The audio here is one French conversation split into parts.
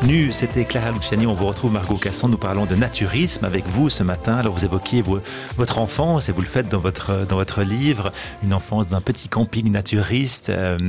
Nu, c'était Clara Luciani. On vous retrouve, Margot Casson. Nous parlons de naturisme avec vous ce matin. Alors, vous évoquiez votre enfance et vous le faites dans votre livre, une enfance d'un petit camping naturiste.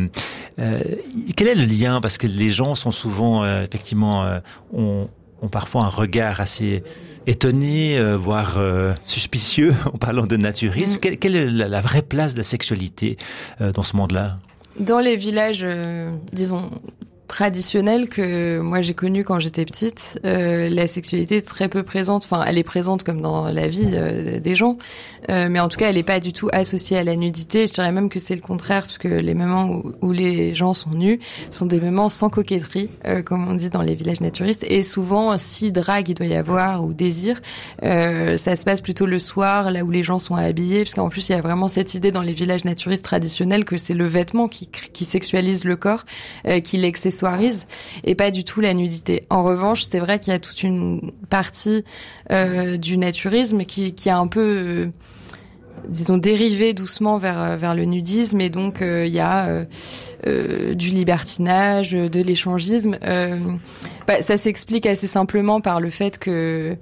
Quel est le lien? Parce que les gens sont souvent, effectivement, ont parfois un regard assez étonné, voire suspicieux en parlant de naturisme. Quelle est la vraie place de la sexualité dans ce monde-là? Dans les villages, disons, traditionnels que moi j'ai connus quand j'étais petite, la sexualité est très peu présente. Enfin, elle est présente comme dans la vie des gens, mais en tout cas, elle n'est pas du tout associée à la nudité. Je dirais même que c'est le contraire, parce que les moments où les gens sont nus sont des moments sans coquetterie, comme on dit dans les villages naturistes. Et souvent, si drague il doit y avoir ou désir, ça se passe plutôt le soir, là où les gens sont habillés, parce qu'en plus, il y a vraiment cette idée dans les villages naturistes traditionnels que c'est le vêtement qui sexualise le corps, qui l'accessoirise, et pas du tout la nudité. En revanche, c'est vrai qu'il y a toute une partie du naturisme qui a un peu disons dérivé doucement vers le nudisme, et donc il y a du libertinage, de l'échangisme. Ça s'explique assez simplement par le fait que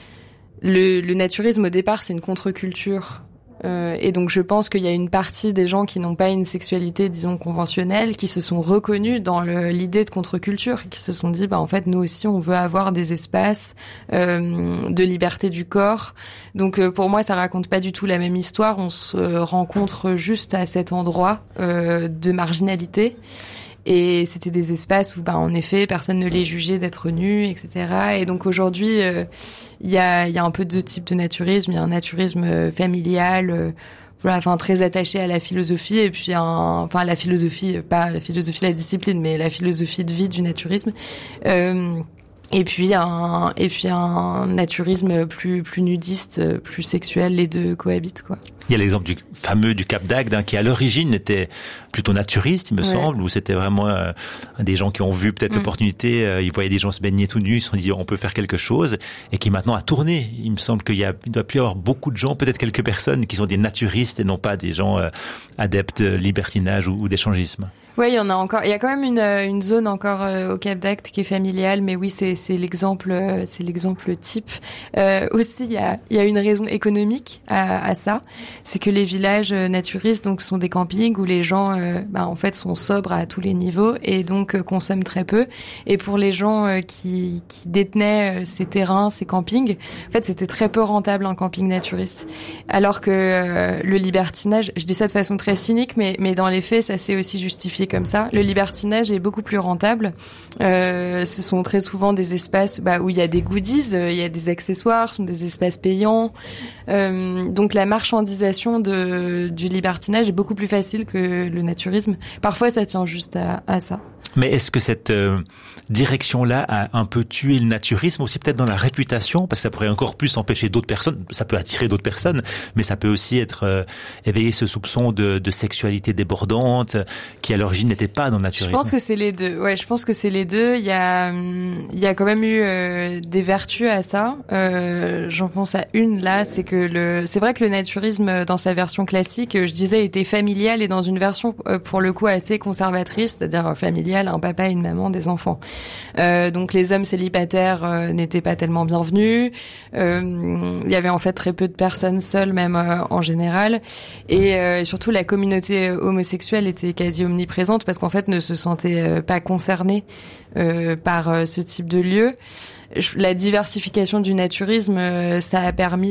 le naturisme au départ c'est une contre-culture. Et donc je pense qu'il y a une partie des gens qui n'ont pas une sexualité, disons, conventionnelle, qui se sont reconnus dans l'idée de contre-culture, qui se sont dit, en fait, nous aussi, on veut avoir des espaces de liberté du corps. Donc pour moi, ça raconte pas du tout la même histoire. On se rencontre juste à cet endroit de marginalité. Et c'était des espaces où, en effet, personne ne les jugeait d'être nus, etc. Et donc aujourd'hui, il y a un peu deux types de naturisme. Il y a un naturisme familial, très attaché à la philosophie, et puis la philosophie, pas la philosophie de la discipline, mais la philosophie de vie du naturisme. Et puis un naturisme plus nudiste, plus sexuel. Les deux cohabitent, quoi. Il y a l'exemple du Cap d'Agde, qui à l'origine était plutôt naturiste, il me semble, où c'était vraiment des gens qui ont vu peut-être l'opportunité, ils voyaient des gens se baigner tout nus, ils se sont dit on peut faire quelque chose, et qui maintenant a tourné. Il me semble qu'il doit plus y avoir beaucoup de gens, peut-être quelques personnes qui sont des naturistes et non pas des gens adeptes de libertinage ou d'échangisme. Oui, il y en a encore. Il y a quand même une zone encore au Cap d'Agde qui est familiale, mais oui, c'est l'exemple type. Aussi, il y a une raison économique à ça, c'est que les villages naturistes donc sont des campings où les gens en fait sont sobres à tous les niveaux et donc consomment très peu. Et pour les gens qui détenaient ces terrains, ces campings, en fait, c'était très peu rentable un camping naturiste. Alors que le libertinage, je dis ça de façon très cynique, mais dans les faits, ça s'est aussi justifié comme ça. Le libertinage est beaucoup plus rentable. Ce sont très souvent des espaces où il y a des goodies, il y a des accessoires, ce sont des espaces payants. Donc la marchandisation du libertinage est beaucoup plus facile que le naturisme. Parfois, ça tient juste à ça. Mais est-ce que cette direction-là a un peu tué le naturisme aussi, peut-être dans la réputation, parce que ça pourrait encore plus empêcher d'autres personnes, ça peut attirer d'autres personnes, mais ça peut aussi être éveiller ce soupçon de sexualité débordante qui à l'origine n'était pas dans le naturisme. Je pense que c'est les deux. Ouais, je pense que c'est les deux. Il y a quand même eu des vertus à ça. J'en pense à une là, c'est vrai que le naturisme dans sa version classique, je disais, était familial, et dans une version pour le coup assez conservatrice, c'est-à-dire familiale, un papa et une maman, des enfants. Donc les hommes célibataires n'étaient pas tellement bienvenus. Il y avait en fait très peu de personnes seules, même en général, et surtout la communauté homosexuelle était quasi omniprésente parce qu'en fait ne se sentait pas concernée par ce type de lieu. La diversification du naturisme, ça a permis